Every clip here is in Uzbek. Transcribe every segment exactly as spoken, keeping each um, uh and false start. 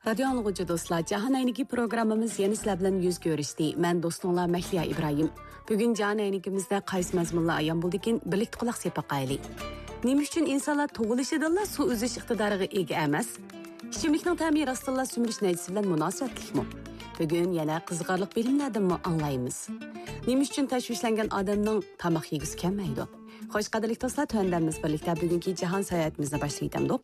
Radyo anlıqıcı dostlar, Cahan Ayniki programımız yeni sizler bilan yüz görüşdü. Ben dostunlar Mehliya İbrahim. Bugün Cahan Aynikimizde qaysı mazmunla ayan buldikin, birlikte kulaq sepaq ayli. Nima uchun insonlar tug'ilishidala suv uzish iqtidoriga ega emas? Ichimlikning ta'mi rostilla sumirish najisi bilan munosabatlikmi? Bugun yana qiziqarli bilimlardanmi anglaymiz. Nima uchun tashvishlangan odamning tomoq yegisi kelmaydi? Xo'sh, qadrli do'stlar, tondamiz birlikte bugungi jahon sayohatimizni boshlaydik.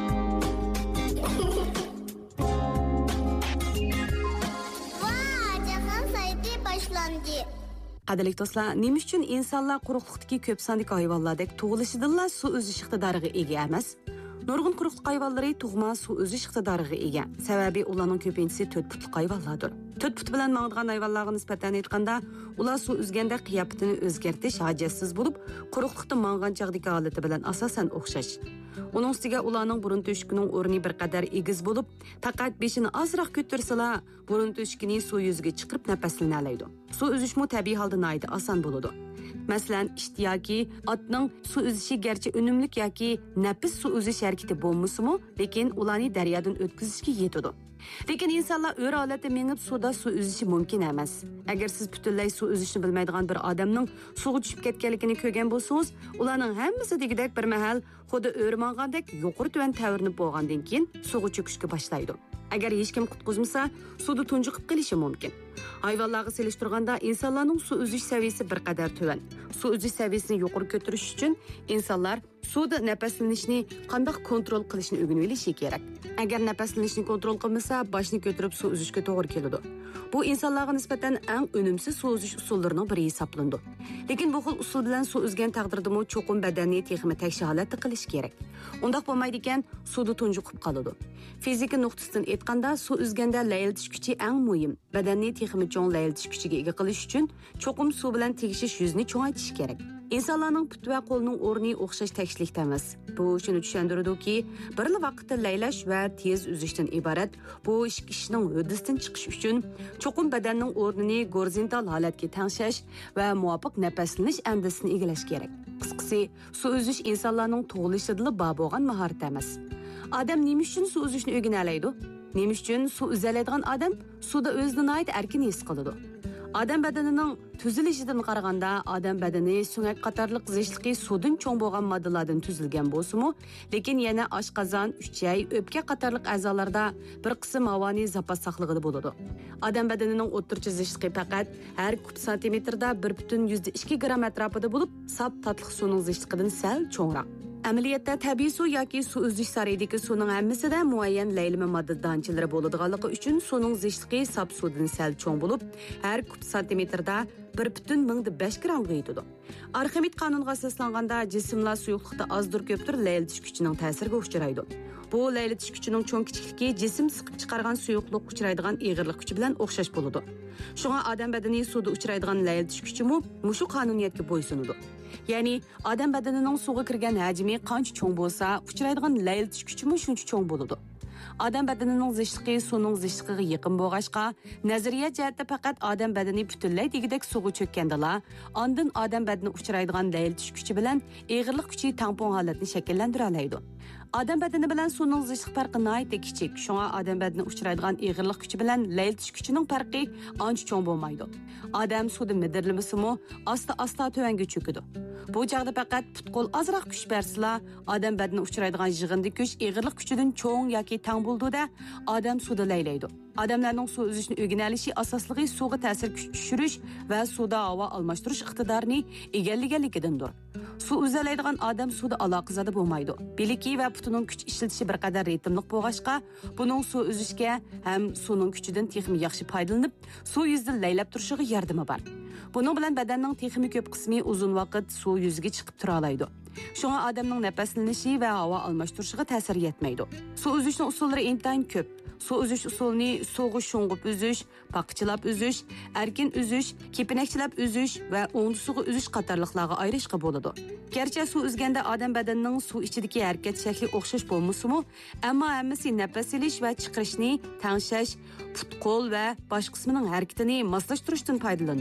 Qadrli do'stlar, nima uchun insonlar quruqlikdagi ko'p sonli hayvonlardek tug'ilishidanla suv uzish iqtidoriga ega emas? Nurg'un quruqlik hayvonlari tug'ma suv uzish iqtidoriga ega. Sababi ularning ko'pinchisi to'rt putli hayvonlardir. to'rt put bilan mang'digan hayvonlarga nisbatan aytganda, ular suv uzganda qiyofatini o'zgartirish hojatsiz bo'lib, quruqlikda mang'an chaqdagi holati bilan asosan o'xshash. Uning ustiga ularning burun to'shkining o'rni bir qadar egiz bo'lib, faqat beshini ozroq ko'tarsala, burun to'shkini suv yuziga chiqib nafaslanalaydi. Suv uzishmi tabiiy holda noyda oson bo'ladi. Masalan, ishti yoki otning suv uzishi garchi unumlik yoki nafis suv uzish harakati bo'lmasa-mu, lekin ularni daryodan o'tkazishga yetadi. Lekin insonlar o'ra holatda mengib suvda suv uzishi mumkin emas. Agar siz butunlay suv uzishni bilmaydigan bir odamning suvga tushib ketganligini ko'rgan bo'lsangiz, ularning hammasi degidek bir mahal xuddi o'rmangandek yuqori tuvan tavirnib bo'lgandan keyin suvga cho'kishga boshlaydi. Agar hech kim qutqizmasa, suvda tunjiqib qolishi mumkin. Hayvonlarga selishtirganda insonlarning suv uzish saviyasi bir qadar tuvan. Suv uzish saviyasini yuqori ko'tarish uchun insonlar suvda nafaslanishni qanday kontrol qilishni o'rganib olishi kerak. Agar nafaslanishni kontrol qilmasa, boshni ko'tarib suv uzishga to'g'ri keladi. Bu insonlarga nisbatan eng unumsiz suv uzish usullarining biri hisoblandi. Lekin bu xil usul bilan suv uzgan taqdirda mo cho'qim badanni texmi takshi holatda qilish kerak. Undaq bo'lmaydi ekan, suvda tunjiqib qoladi. Fizika nuqtasidan aytganda, suv uzganda laylatish kuchi eng muhim. Badanni texmi cho'ng laylatish kuchiga ega qilish uchun cho'qim suv bilan tegishish yuzni cho'ngaytish kerak. İnsanlarning put va qo'lning o'rni o'xshash tekishlikda emas. Bu shuni tushuntiradiki, bir vaqtda laylash va tez uzishdan iborat bu ikki ishning huddasidan chiqish uchun cho'qim badanning o'rnini gorizontal holatga tangshash va muvofiq nafaslanish andisini egallash kerak. Qisqasi, suv uzish insonlarning tug'ilishida bor bo'lgan mahorat emas. Odam nima uchun suv uzishni o'rganadi? Nima uchun suv uzalaydigan odam suvda o'zini ayt erkin his qiladi? Odam badanining tuzilishidan qaraganda, odam badani so'ngak qatorliq zichligi suvdan cho'ng bo'lgan moddalardan tuzilgan bo'lsa-mu, lekin yana oshqozon, uchay, o'pka qatorliq a'zolarda bir qism havoni zapas saqlig'ida bo'ladi. Odam badanining o'rtacha zichligi faqat har kub santimetrda bir butun ikki gram atrofida bo'lib, sap tatliq suvning zichligidan sal cho'ngroq. Amaliyotda tabiiy suv yoki suv uzish sarayidagi suvning hammasida muayyan laylama modda donchilari bo'ladiganligi uchun suvning zichligi sap suvdan sal cho'ng bo'lib, har kub santimetrda bir butun mingda besh gramga yetadi. Arximid qonuniga asoslanganda jismlar suyuqlikda ozdir ko'pdir laylatish kuchining ta'siriga uchraydi. Bu laylatish kuchining cho'ng kichikligi jism siqib chiqargan suyuqlik uchraydigan ig'irlik kuchi bilan o'xshash bo'ladi. Shunga odam badani suvda uchraydigan laylatish kuchimi mushu qonuniyatga bo'ysunadi. Ya'ni odam badanining suvga kirgan hajmi qancha cho'ng bo'lsa, uchraydigan laylatish kuchimi shuncha cho'ng bo'ladi. Odam badanining zichligi suvning zichligiga yaqin bo'lg'achqa, nazariya jihatda faqat odam badani butunlay degidek suvga cho'kkandala, ondan odam badani uchraydigan laylatish kuchi bilan ig'irlik kuchi tampon holatni shakllantira oladi. Odam badani bilan suvning zichlik farqi nihoyatda kichik. Shunga odam badani uchraydigan ig'irlik kuchi bilan laylatish kuchining farqi ancha cho'ng bo'lmaydi. Odam suvda midirlamasa-mu, asta-asta tuvanga cho'kadi. Bu chaqda faqat put-qo'l ozroq kuch bersila, odam badani uchraydigan yig'indi kuch ig'irlik kuchidan cho'ng yoki tang bo'ldi-da, odam suvda laylaydi. Odamlarning suv uzishni o'rganilishi asosligi suvga ta'sir kuch tushirish va suvda havo almashtirish iqtidorini egallaganligidandir. Suv uzalaydigan odam suvda aloqazada bo'lmaydi. Biliki va putining kuch ishlatishi bir qadar ritmli bo'lg'achqa, buning suv uzishga ham suvning kuchidan texmi yaxshi foydalanib, suv yuzida laylab turishiga yordami bor. Buning bilan badanning texmi ko'p qismi uzun vaqt suv yuziga chiqib tura oladi. Shunga odamning nafaslanishi va havo almashtirishiga ta'sir yetmaydi. Suv uzishning usullari intayin ko'p. Suv uzish usulini suvga sho'ng'ib uzish, paqchilab uzish, erkin uzish, kepinakchilab uzish va o'ng suvga uzish qatorliqlarga ayirishga bo'ladi. Gerçi suv uzganda odam badanining suv ichidagi harakat shakli o'xshash bo'lmasa-mu, ammo hammasi nafas olish va chiqarishni tangshash, put-qo'l va bosh qismining harakatini moslashtirishdan foydalanadi.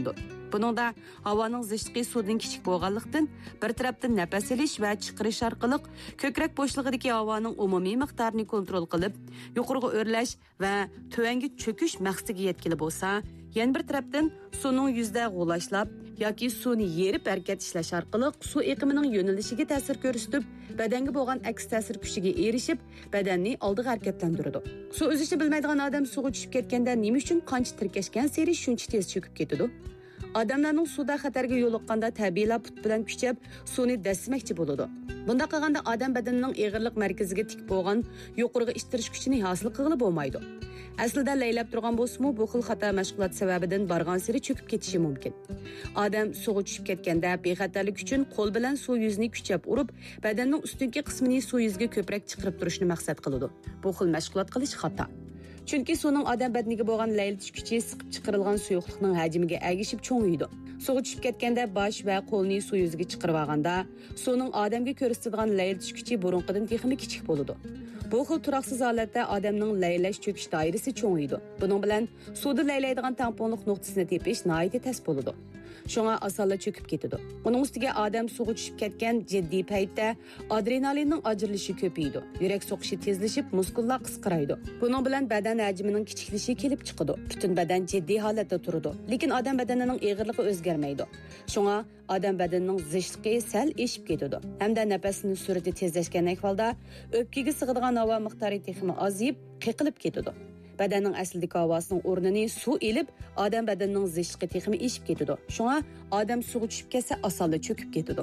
Buningda havoning zichligi suvdan kichik bo'lganlikdan bir tarafdan nafas olish va chiqarish orqali ko'krak bo'shlig'idagi havoning umumiy miqdorini kontrol qilib, yuqoriga o'rlash va tuvanga cho'kish maqsadiga yetkili bo'lsa, yana bir tarafdan suvning yuzda g'ulashlab yoki suvni yerib harakat ishlash orqali suv eqimining yo'nalishiga ta'sir ko'rsatib, badanga bo'lgan aks ta'sir kuchiga erishib, badanni oldiga harakatlantiradi. Suv o'zishni bilmaydigan odam suvga tushib ketganda nima uchun qancha tirkashgan seri shuncha tez cho'kib ketadi? Odamlarning suvda xatarga yo'liqqanda tabiiylar put bilan kuchab suvni dasmakchi bo'ladi. Bunda qilganda odam badanining eg'irlik markaziga tik bo'lgan yuqoriga ishtirish kuchini hosil qilib bo'lmaydi. Aslida laylab turgan bo'lsa-mu, bu xil xato mashg'ulot sababidan borgan sari cho'kib ketishi mumkin. Odam suvga tushib ketganda bexatarlik uchun qo'l bilan suv yuzini kuchab urib, badanning ustunki qismini suv yuziga ko'proq chiqarib turishni maqsad qiladi. Bu xil mashg'ulot qilish xato. Chunki suvning odam badaniga bo'lgan laylatish kuchi siqib chiqarilgan suyuqlikning hajmiga ergishib cho'ngiydi. Suvga tushib ketganda bosh va qo'lni suv yuziga chiqarib olganda, suvning odamga ko'rsatadigan laylatish kuchi burunqidan texmi kichik bo'ladi. Bu xil turaqsiz holatda odamning laylash cho'kish doirasi cho'ngiydi. Buning bilan suvda laylaydigan tamponlik nuqtasini tepish nihoyatda tez bo'ladi. Shunga osonla cho'kib ketadi. Uning ustiga odam suvga tushib ketgan jiddiy paytda adrenalinning ajralishi ko'paydi. Yurak so'qishi tezlashib, muskullar qisqaraydi. Buning bilan badan hajmining kichiklishi kelib chiqadi. Butun badan jiddiy holatda turadi. Lekin odam badanining eg'irligi o'zgarmaydi. Shunga odam badanining zichligi sal eshib ketadi. Hamda nafasning surati tezlashgan ahvolda o'pkaga sig'adigan havo miqdori texmi ozayib, qiqilib ketadi. Badanning aslidagi havosining o'rnini suv elib, odam badanining zichligi texmi eshib ketadi. Shunga odam suvga tushib ketsa, osonla cho'kib ketadi.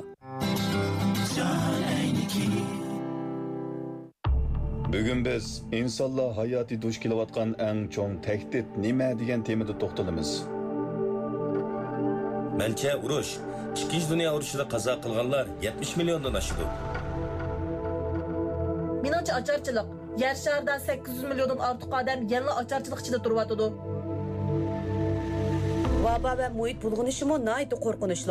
Bugun biz insonlar hayoti duch kelayotgan eng cho'ng tahdid nima degan temada to'xtalamiz. Mencha urush, ikkinchi dunyo urushida qazo qilganlar yetmish milliondan oshadi. Menimcha ocharchilik. Yer sharida sakkiz yuz milliondan ortiq odam yana ocharchilik ichida turyapti. Vaba va muhit bulg'unishi mo nihoyatda qo'rqinchli.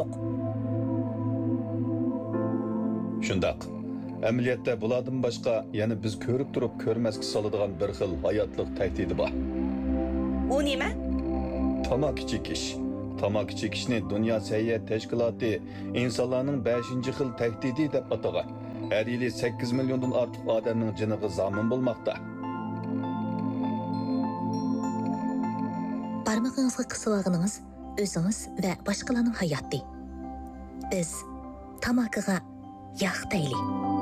Shundaq. Amaliyotda bulardan boshqa yana biz ko'rib turib ko'rmasga soladigan bir xil hayotlik tahdidi bor. U nima? Tamaki chekish. Tamaki chekishni Dunyo sayyohat tashkiloti insonlarning beshinchi xil tahdidi deb atagan. Her yili sakkiz milliondan ortiq odamning jiniga zomin bo'lmoqda. Barmog'ingizga qisib olganingiz o'zingiz va boshqalarning hayoti. Biz tamakiga yog' tayli.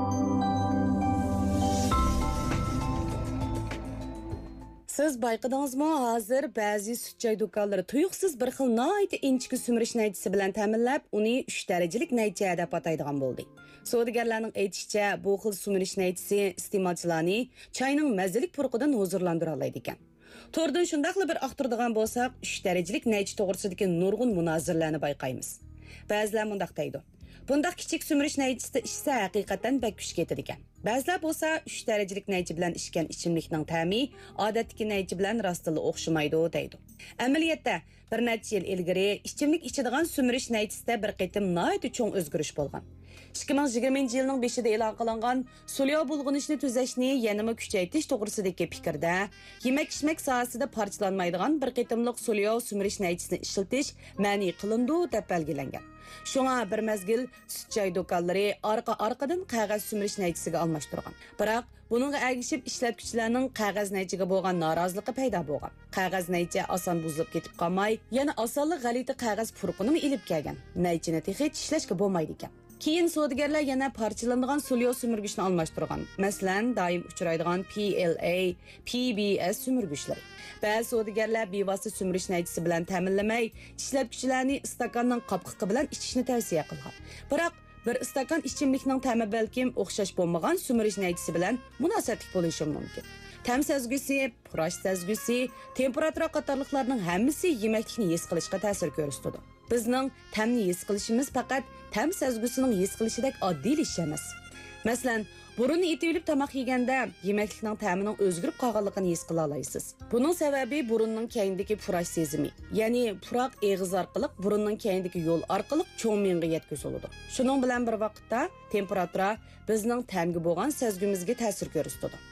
Siz bayqadingizmi, hozir ba'zi sut joy do'konlari tuyuqsiz bir xil nihoyatda inchki sumirish naychisi bilan ta'minlab, uni uch darajalik naycha deb ataydigan bo'ldi. Savdogarlarning aytishicha, bu xil sumirish naychisi iste'molchilarni choyning mazalik purqidan huzurlantira oladi ekan. To'rdan shundaqli bir aqtirdigan bo'lsak, uch darajalik naychi to'g'risidagi nurg'un munozirlarni bayqaymiz. Ba'zilar mundaq deydi. Bundaq kichik sumirish naychisida ishsa haqiqatan bak kuch ketadi ekan. Ba'zilar bo'lsa uch darajalik naychi bilan ishgan ichimlikning ta'mi odatdagi naychi bilan rostila o'xshamaydi deydi. Amaliyotda bir necha yil ilgari ichimlik ichadigan sumirish naychisida bir qitim nihoyatda cho'ng o'zgarish bo'lgan. ikki ming yigirmanchi yilning beshida e'lon qilingan sulyo bulg'unishni tuzashni yanama kuchaytirish to'g'risidagi fikrda yemak-ichmak sohasida parchalanmaydigan bir qitimliq sulyo sumirish naychisini ishlatish ma'ni qilindi deb belgilangan. Shunga bir mezgil sut joy do'konlari orqa-orqadan qog'oz sumirish naychisiga almashtirgan. Biroq buningga ergishib ishlatuvchilarning qog'oz naychiga bo'lgan noroziligi paydo bo'lgan. Qog'oz naychi oson buzilib ketib qolmay, yana osonlik g'alati qog'oz purqini ilib kelgan. Naychini hech ishlashga bo'lmaydi ekan. Keyin savdogarlar yana parchalanadigan sulyo sumirgichni almashtirgan. Masalan, doim uchraydigan P L A, P B S sumirgichlari. Ba'zi savdogarlar bevosita sumirish naychisi bilan ta'minlamay, ishlatuvchilarni istakanning qopqiqi bilan ichishni tavsiya qilgan. Biroq bir istakan ichimlikning ta'mi balkim o'xshash bo'lmagan sumirish naychisi bilan munosabatli bo'lishi mumkin. Tam sezgisi, purash sezgisi, temperatura qatorliqlarning hammasi yemeklikni his qilishga ta'sir ko'rsatadi. Bizning ta'mni his qilishimiz faqat ta'm sezgisining his qilishidek oddiy ish emas. Masalan, burunni itirilib tomoq yeganda yemeklikning ta'mining o'zgarib qolganligini his qila olasiz. Buning sababi burunning keyindagi purash sezimi, ya'ni puroq eg'iz orqali burunning keyindagi yo'l orqali cho'ng miyga yetkaziladi. Shuning bilan bir vaqtda temperatura bizning ta'mga bo'lgan sezgimizga ta'sir ko'rsatadi.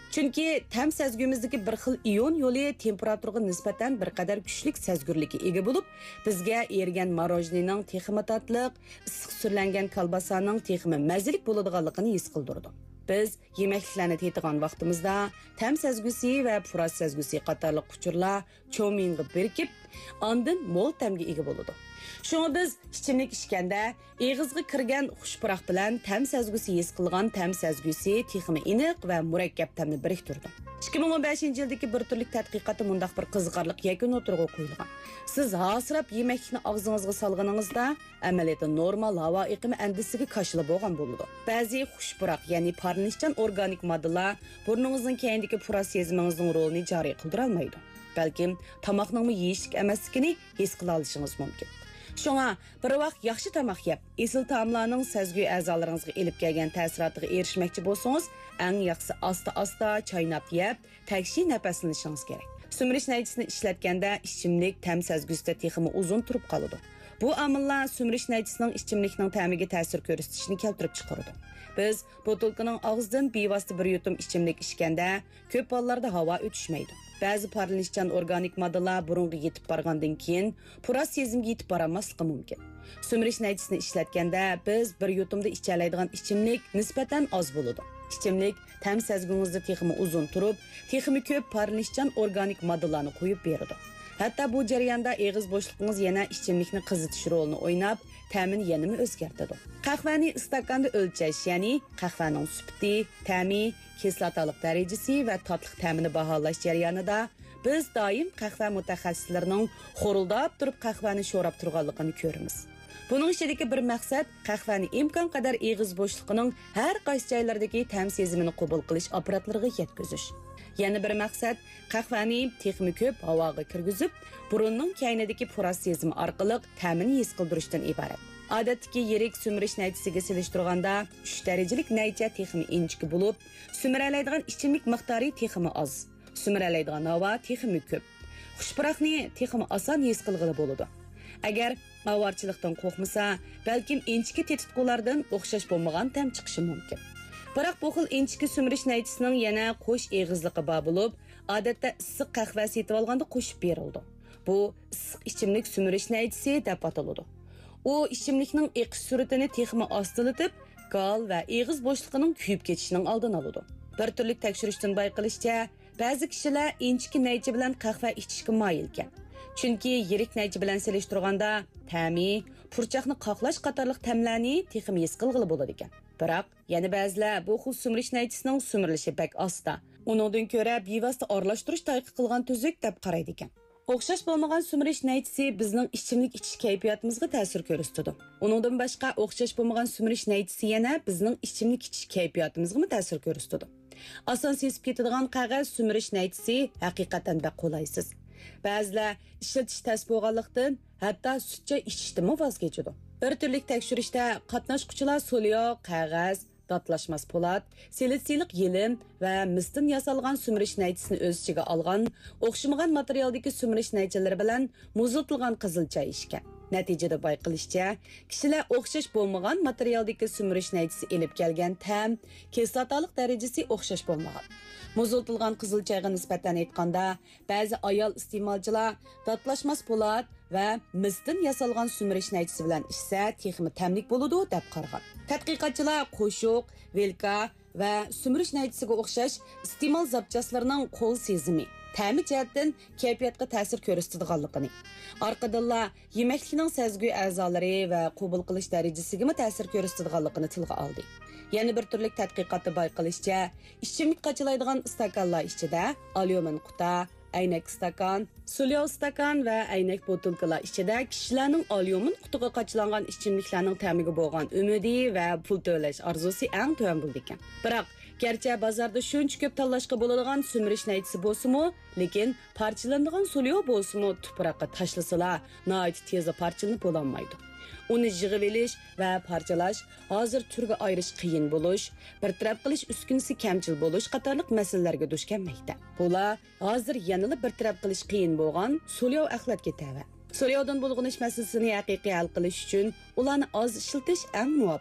Chunki tam sezgimizdagi bir xil ion yo'li temperaturaga nisbatan bir qadar kuchlik sezgirlikka ega bo'lib, bizga ergan morojnining texmi tatliq, issiq surlangan kolbasaning texmi mazalik bo'ladiganligini his qildirdi. Biz yemekliklarni tetigan vaqtimizda tam sezgusi va puras sezgusi qatorliq quchurlar cho'minga birikib, ondan mo'l tamga ega bo'ladi. Şuna biz ichimlik ichganda eg'izga kirgan xushpuroq bilan tam sezgusi his qilgan tam sezgusi texmi iniq va murakkab tamni biriktirdi. ikki ming o'n beshinchi yildagi bir turlik tadqiqotda mundaq bir qiziqarli yakun o'tirg'i qo'yilgan. Siz hasrab yemeklikni og'zingizga solganingizda amaliyotda normal havo iqimi andisiga qo'shilib bo'lgan bo'ladi. Ba'zi xushpuroq, ya'ni parlanishchan organik moddalar burningizning keyindagi puras sezmingizning rolini joriy qildira olmaydi. Balkim tomoqning yeyishlik emasligini his qila olishingiz mumkin. Şuna bir vaqt yaxshi tamoq yeb, esil taomlarning sezgi a'zolaringizga elib kelgan ta'sirotiga erishmoqchi bo'lsangiz, eng yaxshisi asta-asta chaynab yeb, tagshi nafaslanishingiz kerak. Sumirish naychisini ishlatganda ichimlik tam sezgusida texmi uzun turib qoladi. Bu omillar sumirish naychisining ichimlikning ta'miga ta'sir ko'rsatishini keltirib chiqaradi. Biz botulkaning og'zidan bevosita bir yutum ichimlik ichganda ko'p hollarda havo o'tishmaydi. Ba'zi parlanishchan organik moddalar burunga yetib borgandan keyin puras sezimga yetib boramasligi mumkin. Sumirish naychisini ishlatganda biz bir yutumda icha oladigan ichimlik nisbatan oz bo'ladi. Ichimlik tam sezgingizda texmi uzun turib, texmi ko'p parlanishchan organik moddalarni qo'yib beradi. Hatto bu jarayonda eg'iz bo'shligingiz yana ichimlikni qizitish rolini o'ynab, ta'mini yanada o'zgartiradi. Qahvani istakanda o'lchash, ya'ni qahvaning sufati, ta'mi, kislotalik darajasi va tatliq ta'mini baholash jarayonida biz doim qahva mutaxassislarining xo'rildab turib qahvani sho'rab turganligini ko'ramiz. Buning ichidagi bir maqsad qahvani imkon qadar eg'iz bo'shligining har qaysi joylardagi ta'm sezimini qabul qilish apparatlariga yetkazish. Yana bir maqsad qahvani texmi ko'p havoga kirgizib, burunning kaynidagi puras sezimi orqali ta'mini his qildirishdan iborat. Odatdagi yirik sumirish naychisiga selishtirganda uch darajalik naycha texmi inchki bo'lib, sumiralaydigan ichimlik miqdori texmi oz, sumiralaydigan havo texmi ko'p. Xushpuroqni texmi oson his qilg'ili bo'ladi. Agar avorchilikdan qo'rqmasa, balkim inchki tetitqulardan o'xshash bo'lmagan ta'm chiqishi mumkin. Biroq bu xil inchki sumirish naychisining yana qo'sh eg'izligi bor bo'lib, odatda issiq qahva setib olganda qo'shib berildi. Bu issiq ichimlik sumirish naychisi deb ataladi. U ichimlikning eqish sur'atini texmi ostilatib, gal va eg'iz bo'shligining kuyib ketishining oldini oladi. Bir turlik tekshirishdan bayqilishicha, ba'zi kishilar inchki naychi bilan qahva ichishga moyil ekan. Chunki yirik naychi bilan selishtirganda ta'mi, purchoqni qoqlash qatorliq ta'mlarni texmi his qilg'ili bo'ladi ekan. Biroq yana ba'zilar bu xil sumirish naychisining sumirilishi pek asta. Uningdan ko'ra bevosita aralashtirish tayqi qilgan tuzuk deb qaraydi ekan. O'xshash bo'lmagan sumirish naychisi bizning ichimlik ichish kayfiyatimizga ta'sir ko'rsatadi. Uningdan boshqa o'xshash bo'lmagan sumirish naychisi yana bizning ichimlik ichish kayfiyatimizga ta'sir ko'rsatadi. Oson sezib ketadigan qog'oz sumirish naychisi haqiqatan da qolaysiz. Ba'zilar ishlatish tas bo'lganlikdan hatto sutcha ichishdan voz kechadi. Bir turlik tekshirishda qatnashuvchilar solyo, qog'oz, datlashmas po'lat, silitsiylik yelim va misdan yasalgan sumirish naychisini o'z ichiga olgan, o'xshamagan materialdagi sumirish naychalari bilan muzlatilgan qizilcha ichgan. Natijada bayqilishicha, kishilar o'xshash bo'lmagan materialdagi sumirish naychisi elib kelgan ta'm, kislotalik darajasi o'xshash bo'lmagan. Muzlatilgan qizilchaga nisbatan aytganda, ba'zi ayol iste'molchilar datlashmas po'lat va misdan yasalgan sumirish naychisi bilan ichsa, texmi ta'mlik bo'ladi deb qaragan. Tadqiqotchilar qo'shiq, velka va sumirish naychisiga o'xshash iste'mol zapchaslarining qo'l sezimi, ta'mi jihatdan kayfiyatga ta'sir ko'rsatadiganligini, orqadinlar yemeklikning sezgi a'zolari va qabul qilish darajasiga ta'sir ko'rsatadiganligini tilga oldi. Yana bir turlik tadqiqotda bayqilishicha, ichimlik qachilaydigan stakanlar ichida alyumin quta, aynak stakan, sulyo stakan va aynak botulkalar ichida kishilarning alyumin qutiga qachilangan ichimliklarning ta'miga bo'lgan umidi va pul to'lash orzusi eng tuvan bo'ldi ekan. Biroq garchi bozorda shuncha ko'p tanlashga bo'ladigan sumirish naychisi bo'lsa-mu, lekin parchalanadigan sulyo bo'lsa-mu, tuproqqa tashlasalar, nihoyat tezda parchalanib bo'lolmaydi. Uni yig'ib olish va parchalash hozir turga ayirish qiyin bo'lish, bir taraf qilish uskunasi kamchil bo'lish qatorliq masalalarga duch kelmoqda. Bular hozir yanada bir taraf qilish qiyin bo'lgan sulyo axlatga tava. Sulyodan bulg'unish masalasini haqiqiy hal qilish uchun ularni oz ishlatish eng muvofiq.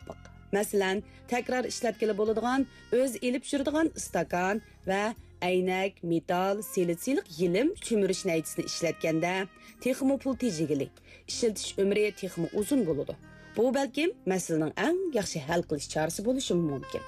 Masalan, takrar ishlatkili bo'ladigan, o'z elib yuradigan stakan va aynak, metal, silitsillik yilim cho'mirish naytisini ishlatganda texmo pul tejigili, ishlatish umri texmo uzun bo'ladi. Bu balkim masalaning eng yaxshi hal qilish chorasi bo'lishi mumkin.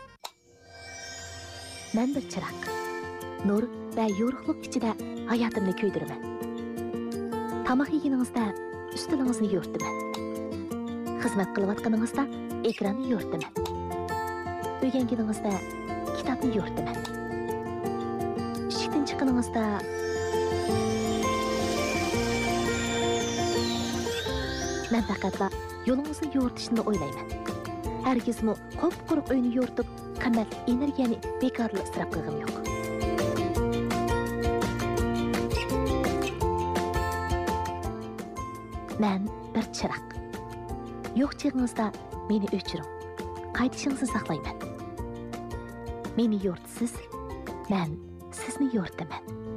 Men bir chiroq. Nur va yorug'lik ichida hayotimni ko'ydiraman. Tamoq yeganingizda ustilingizni yo'rtaman. Xizmat qilayotganingizda ekranni yo'rtaman. O'rganganingizda kitobni yo'rtaman. Ishdan chiqqaningizda men faqatla yo'lingizni yo'rtishni o'ylayman. Hargizmi qop-quruq uyni yo'rtib, qimmat energiyani bekorli isrof qilgim yo'q. Men bir chiroq. Yo'q chig'ingizda meni o'chiring. Qaytishingizni saqlayman. Meni yo'rtisiz, men sizni yo'rtaman.